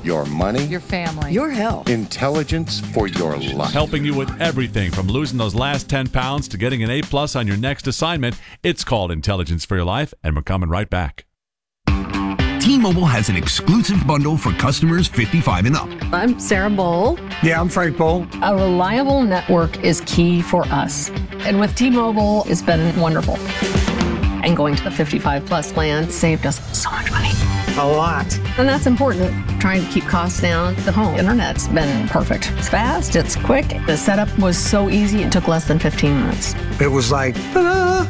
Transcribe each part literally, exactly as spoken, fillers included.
your money, your family, your health, intelligence for your life. Helping you with everything from losing those last ten pounds to getting an A plus on your next assignment. It's called Intelligence for Your Life, and we're coming right back. T-Mobile has an exclusive bundle for customers fifty-five and up. I'm Sarah Bowl. Yeah, I'm Frank Bowl. A reliable network is key for us. And with T-Mobile, it's been wonderful. And going to the fifty-five plus plan saved us so much money. A lot. And that's important. Trying to keep costs down. The home internet's been perfect. It's fast, it's quick. The setup was so easy, it took less than fifteen minutes. It was like, ta-da!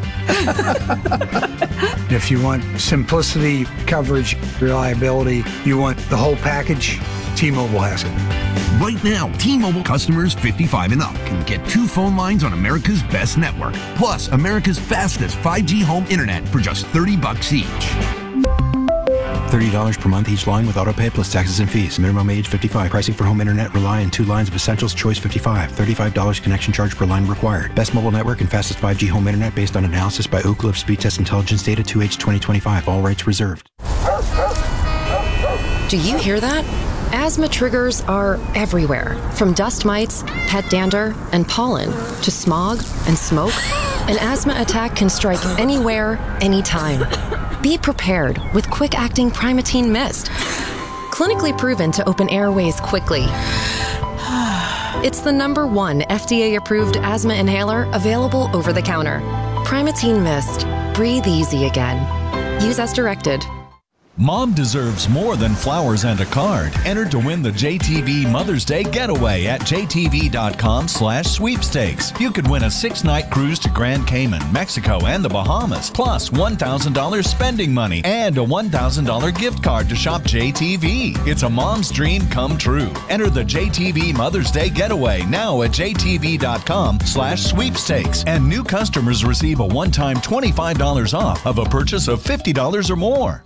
If you want simplicity, coverage, reliability, you want the whole package, T-Mobile has it. Right now, T-Mobile customers fifty-five and up can get two phone lines on America's best network, plus America's fastest five G home internet for just thirty bucks each. thirty dollars per month each line with autopay plus taxes and fees. Minimum age fifty-five. Pricing for home internet rely on two lines of Essentials Choice fifty-five. thirty-five dollars connection charge per line required. Best mobile network and fastest five G home internet based on analysis by Ookla of Speed Test Intelligence Data two H twenty twenty-five. All rights reserved. Do you hear that? Asthma triggers are everywhere. From dust mites, pet dander, and pollen to smog and smoke. An asthma attack can strike anywhere, anytime. Be prepared with quick-acting Primatene Mist. Clinically proven to open airways quickly. It's the number one F D A-approved asthma inhaler available over the counter. Primatene Mist. Breathe easy again. Use as directed. Mom deserves more than flowers and a card. Enter to win the J T V Mother's Day Getaway at jtv.com slash sweepstakes. You could win a six-night cruise to Grand Cayman, Mexico, and the Bahamas, plus one thousand dollars spending money and a one thousand dollars gift card to shop J T V. It's a mom's dream come true. Enter the J T V Mother's Day Getaway now at jtv.com slash sweepstakes. And new customers receive a one-time twenty-five dollars off of a purchase of fifty dollars or more.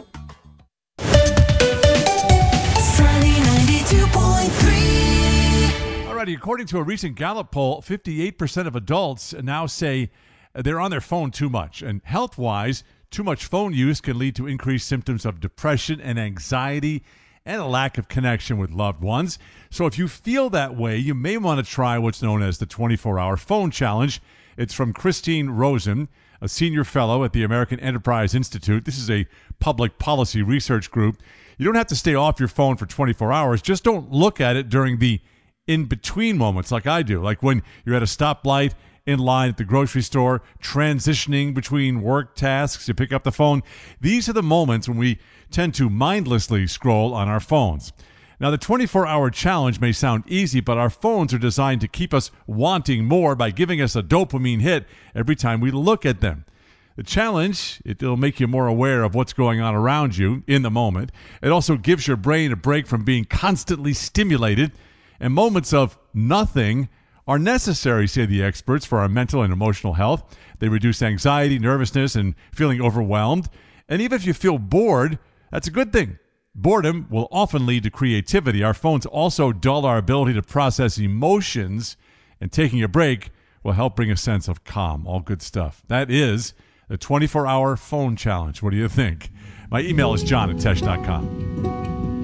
Alrighty, according to a recent Gallup poll, fifty-eight percent of adults now say they're on their phone too much. And health-wise, too much phone use can lead to increased symptoms of depression and anxiety and a lack of connection with loved ones. So if you feel that way, you may want to try what's known as the twenty-four hour phone challenge. It's from Christine Rosen, a senior fellow at the American Enterprise Institute. This is a public policy research group. You don't have to stay off your phone for twenty-four hours. Just don't look at it during the in-between moments like I do, like when you're at a stoplight, in line at the grocery store, transitioning between work tasks, you pick up the phone. These are the moments when we tend to mindlessly scroll on our phones. Now, the twenty-four hour challenge may sound easy, but our phones are designed to keep us wanting more by giving us a dopamine hit every time we look at them. The challenge, it'll make you more aware of what's going on around you in the moment. It also gives your brain a break from being constantly stimulated, and moments of nothing are necessary, say the experts, for our mental and emotional health. They reduce anxiety, nervousness, and feeling overwhelmed. And even if you feel bored, that's a good thing. Boredom will often lead to creativity. Our phones also dull our ability to process emotions, and taking a break will help bring a sense of calm. All good stuff. That is the twenty-four hour phone challenge. What do you think? My email is john at tesh dot com.